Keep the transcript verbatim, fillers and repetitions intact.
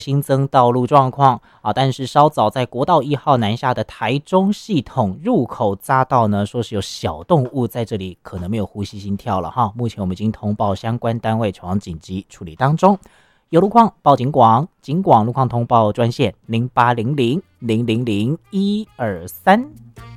新增道路状况啊，但是稍早在国道一号南下的台中系统入口匝道呢，说是有小动物在这里可能没有呼吸心跳了哈。目前我们已经通报相关单位前往紧急处理当中。有路况报警广，警广路况通报专线零八零零零零零一二三。